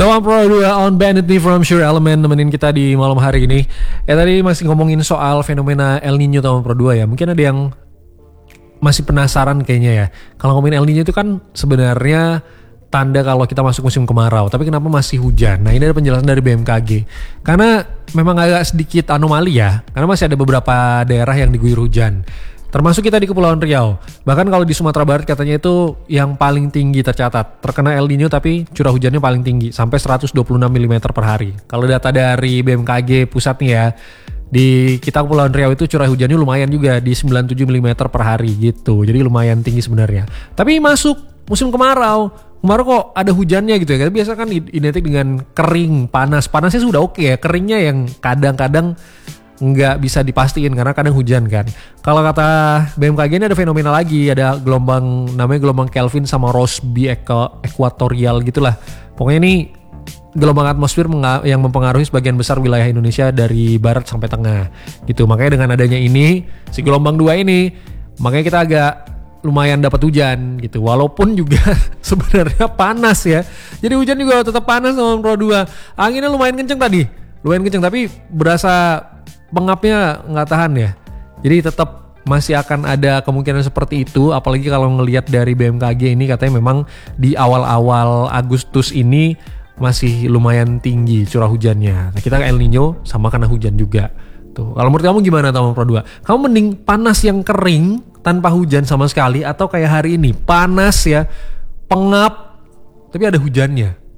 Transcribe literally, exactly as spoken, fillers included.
Taman Pro dua on Bandit nih from Sure Element nemenin kita di malam hari ini. Ya tadi masih ngomongin soal fenomena El Nino Taman Pro dua ya. Mungkin ada yang masih penasaran kayaknya ya. Kalau ngomongin El Nino itu kan sebenarnya tanda kalau kita masuk musim kemarau. Tapi kenapa masih hujan? Nah ini ada penjelasan dari B M K G. Karena memang agak sedikit anomali ya. Karena masih ada beberapa daerah yang diguyur hujan. Termasuk kita di Kepulauan Riau. Bahkan kalau di Sumatera Barat katanya itu yang paling tinggi tercatat. Terkena El Nino tapi curah hujannya paling tinggi. Sampai seratus dua puluh enam milimeter per hari. Kalau data dari B M K G pusat nih ya. Di kita Kepulauan Riau itu curah hujannya lumayan juga. Di sembilan puluh tujuh milimeter per hari gitu. Jadi lumayan tinggi sebenarnya. Tapi masuk musim kemarau. Kemarau kok ada hujannya gitu ya. Biasa kan identik dengan kering, panas. Panasnya sudah oke ya. Keringnya yang kadang-kadang nggak bisa dipastiin karena kadang hujan kan. Kalau kata B M K G ini ada fenomena lagi, ada gelombang namanya gelombang Kelvin sama Rossby Equatorial gitulah. Pokoknya ini gelombang atmosfer yang mempengaruhi sebagian besar wilayah Indonesia dari barat sampai tengah gitu. Makanya dengan adanya ini si gelombang dua ini, makanya kita agak lumayan dapat hujan gitu. Walaupun juga sebenarnya panas ya. Jadi hujan juga tetap panas sama Pro dua. Anginnya lumayan kenceng tadi. Lumayan kenceng tapi berasa pengapnya nggak tahan ya. Jadi tetap masih akan ada kemungkinan seperti itu. Apalagi kalau ngelihat dari B M K G ini katanya memang di awal-awal Agustus ini masih lumayan tinggi curah hujannya. Nah, kita El Nino sama karena hujan juga. Tuh. Kalau menurut kamu gimana Taman Pro dua? Kamu mending panas yang kering tanpa hujan sama sekali atau kayak hari ini panas ya, pengap tapi ada hujannya?